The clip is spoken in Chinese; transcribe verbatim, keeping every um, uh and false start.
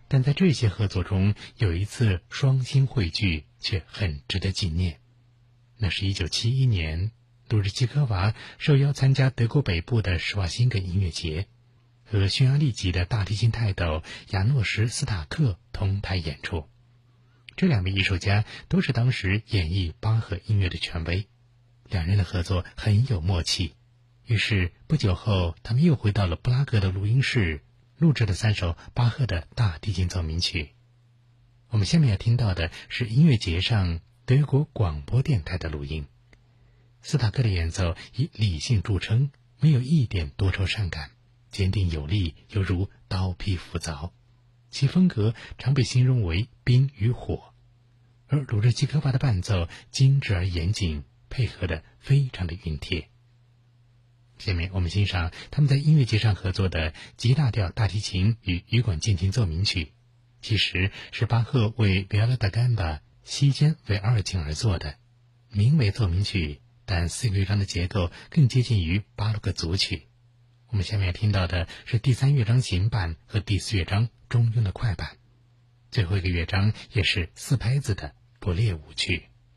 但在这些合作中，有一次双星汇聚却很值得纪念。那是一九七一年，鲁日基科娃受邀参加德国北部的施瓦辛格音乐节，和匈牙利籍的大提琴泰斗亚诺什·斯塔克同台演出。这两位艺术家都是当时演绎巴赫音乐的权威，两人的合作很有默契。于是不久后，他们又回到了布拉格的录音室，录制了三首巴赫的大提琴奏鸣曲。我们下面要听到的是音乐节上德国广播电台的录音。斯塔克的演奏以理性著称，没有一点多愁善感，坚定有力，犹如刀劈斧凿。其风格常被形容为冰与火，而鲁日基科娃的伴奏精致而严谨，配合得非常的熨帖。下面我们欣赏他们在音乐节上合作的 G 大调大提琴与羽管键琴奏鸣曲，其实是巴赫为 Viola da Gamba 西间为二琴而作的，名为奏鸣曲，但四个乐章的结构更接近于巴洛克组曲。我们下面听到的是第三乐章行板和第四乐章中庸的快板，最后一个乐章也是四拍子的勃列舞曲。